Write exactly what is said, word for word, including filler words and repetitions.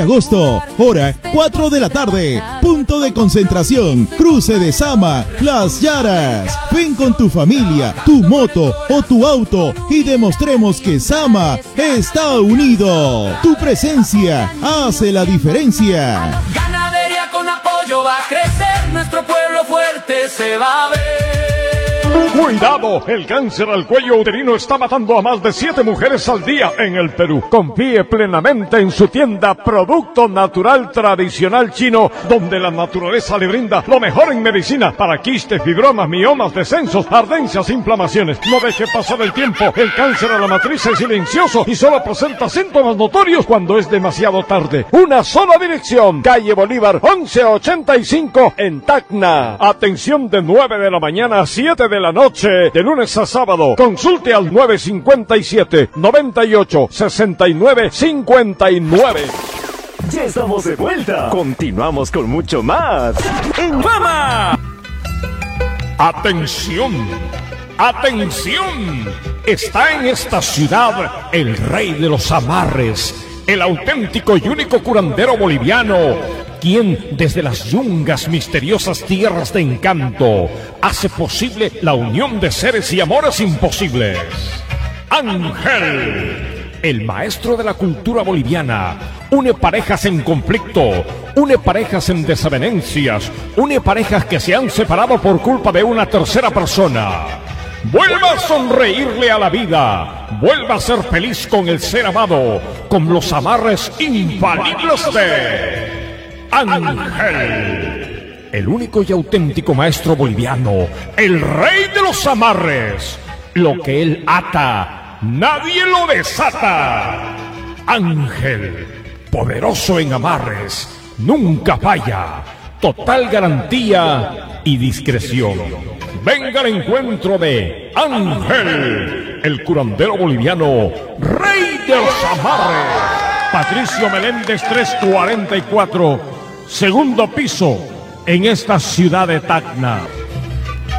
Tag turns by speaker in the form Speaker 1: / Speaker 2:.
Speaker 1: Agosto, hora cuatro de la tarde, punto de concentración, cruce de Sama, Las Yaras. Ven con tu familia, tu moto o tu auto y demostremos que Sama está unido. Tu presencia hace la diferencia.
Speaker 2: Ganadería con apoyo va a crecer, nuestro pueblo fuerte se va a ver.
Speaker 3: ¡Cuidado! El cáncer al cuello uterino está matando a más de siete mujeres al día en el Perú. Confíe plenamente en su tienda Producto Natural Tradicional Chino, donde la naturaleza le brinda lo mejor en medicina para quistes, fibromas, miomas, descensos, ardencias, inflamaciones. No deje pasar el tiempo. El cáncer a la matriz es silencioso y solo presenta síntomas notorios cuando es demasiado tarde. Una sola dirección. Calle Bolívar, once ochenta y cinco en Tacna. Atención de nueve de la mañana a siete de la noche, de lunes a sábado. Consulte al nueve cinco siete, noventa y ocho, sesenta y nueve cincuenta y nueve.
Speaker 4: Ya estamos de vuelta. Continuamos con mucho más en Fama.
Speaker 3: ¡Atención! ¡Atención! Está en esta ciudad el rey de los amarres, el auténtico y único curandero boliviano, quien desde las yungas misteriosas tierras de encanto hace posible la unión de seres y amores imposibles. Ángel, el maestro de la cultura boliviana, une parejas en conflicto, une parejas en desavenencias, une parejas que se han separado por culpa de una tercera persona. Vuelva a sonreírle a la vida, vuelva a ser feliz con el ser amado, con los amarres infalibles de Ángel, el único y auténtico maestro boliviano, el rey de los amarres. Lo que él ata, nadie lo desata. Ángel, poderoso en amarres, nunca falla, total garantía y discreción. Venga al encuentro de Ángel, el curandero boliviano, rey de los amarres. Patricio Meléndez trescientos cuarenta y cuatro, segundo piso, en esta ciudad de Tacna.